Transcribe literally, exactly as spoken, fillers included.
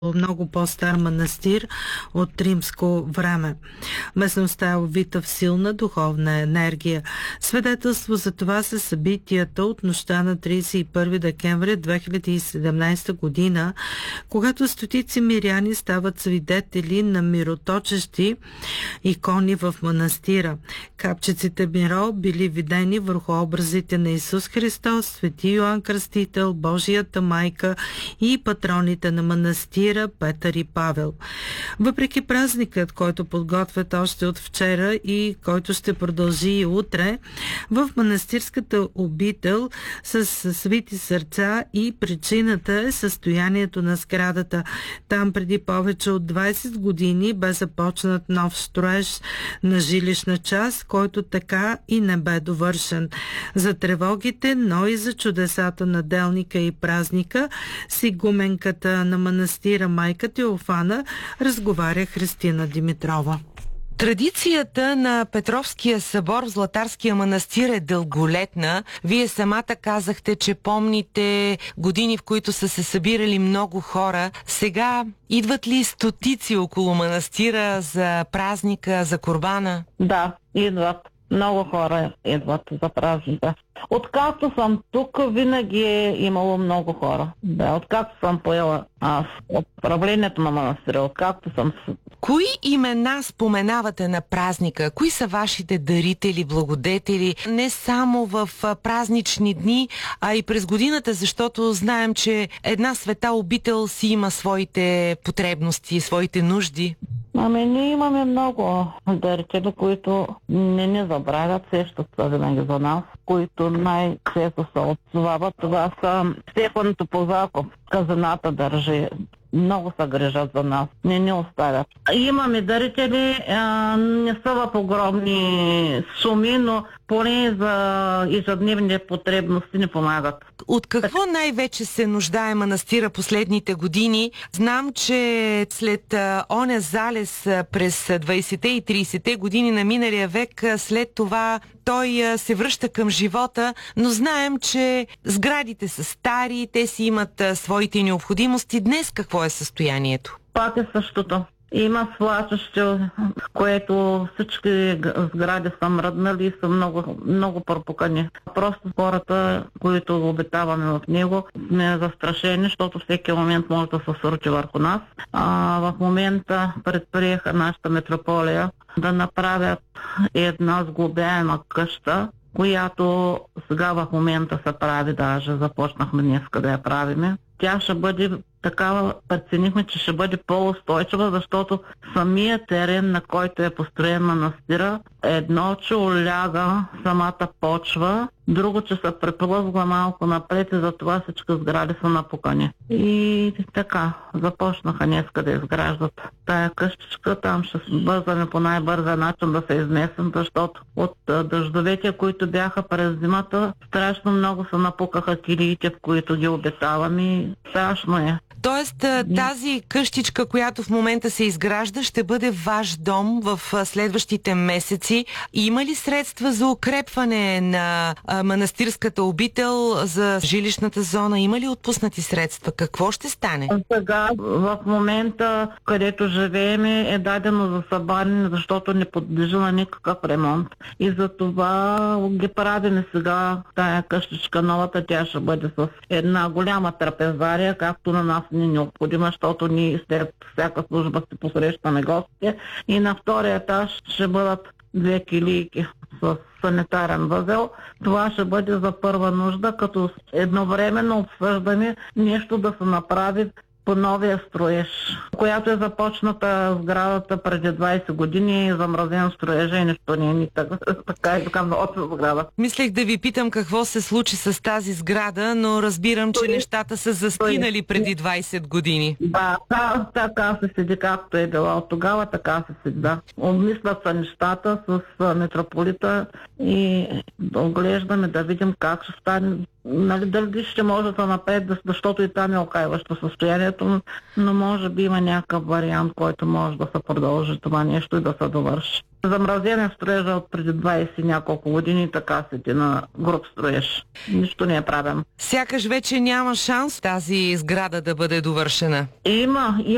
много по-стар манастир от римско време. Местността е обвита в силна духовна енергия. Свидетелство за това са събитията от нощта на тридесет и първи декември две хиляди и седемнадесета година, когато стотици миряни стават свидетели на мироточещи икони в манастира. Капчиците миро били видени върху образите на Исус Христос, Свети Йоан Кръстител, Божията майка и патроните на манастира Петър и Павел. Въпреки празникът, който подготвят още от вчера и който ще продължи и утре, в манастирската обител с свити сърца и причината е състоянието на сградата. Там преди повече от двадесет години бе започнат нов строеж на жилищна част, който така и не бе довършен. За тревогите, но и за чудесата на делника и празника с игуменката на манастира майка Теофана разговаря Христина Димитрова. Традицията на Петровския събор в Златарския манастир е дълголетна. Вие самата казахте, че помните години, в които са се събирали много хора. Сега идват ли стотици около манастира за празника, за курбана? Да, идват. Много хора идват за празника. Откакто съм тук, винаги е имало много хора. Да, откакто съм поела аз управлението на манастира, откакто съм... Кои имена споменавате на празника? Кои са вашите дарители, благодетели? Не само в празнични дни, а и през годината, защото знаем, че една света обител си има своите потребности, своите нужди. Ами ние имаме много дарители, които не ни забравят, сещат се винаги за нас, които най-често се отзовават. Това са Стефан Топозаков, казаната държи. Много се грижат за нас, не ни оставят. Имаме дарители, а, не са в огромни суми, но поне за ежедневни потребности не помагат. От какво най-вече се нуждае манастира последните години? Знам, че след а, оня залез а, през двадесетте и тридесетте години на миналия век, а, след това той а, се връща към живота, но знаем, че сградите са стари, те си имат а, своите необходимости. Днес какво е състоянието? Пак е същото. Има свлачащо, което всички сгради са мръднали и са много, много пропукани. Просто хората, които обитаваме в него, сме застрашени, защото всеки момент може да се срути върху нас. А в момента предприеха нашата митрополия да направят една сглобяема къща, която сега в момента се прави, даже започнахме днеска да я правиме. Тя ще бъде такава, преценихме, че ще бъде по-устойчива, защото самия терен, на който е построен манастира, едно, че оляга самата почва, друго, че се преплъзва малко напред и затова всички сгради са напукани. И така, започнаха днеска да изграждат тая къщичка. Там ще бързаме по най-бърза начин да се изнесем, защото от дъждовете, които бяха през зимата, страшно много се напукаха килиите, в които ги обитаваме. Страшно е. Тоест тази къщичка, която в момента се изгражда, ще бъде ваш дом в следващите месеци. Има ли средства за укрепване на манастирската обител, за жилищната зона? Има ли отпуснати средства? Какво ще стане? Сега в момента, където живееме, е дадено за събаряне, защото не подлежи на никакъв ремонт. И за това ги правим сега тая къщичка новата. Тя ще бъде с една голяма трапезария, както на нас не е необходима, защото ние след всяка служба се посрещаме гостите. И на втория етаж ще бъдат две килийки с санитарен възел. Това ще бъде за първа нужда, като едновременно обсъждаме нещо да се направи по новия строеж, която е започната сградата преди двадесет години, е замразен строежа и нищо не е ни така, така и така много сграда. Мислех да ви питам какво се случи с тази сграда, но разбирам, че той, нещата са застинали преди двадесет години. Да, да, така се седи, както е било от тогава, така се седи, да. Обмислят са нещата с митрополита и да оглеждаме, да видим как ще стане. Нали, дали ще може да напред, защото и там е окайващо състоянието, но може би има някакъв вариант, който може да се продължи това нещо и да се довърши. Замразен е строежа от преди двадесет и няколко години и така седи на груб строеж. Нищо не е правен. Сякаш вече няма шанс тази сграда да бъде довършена. Има, има.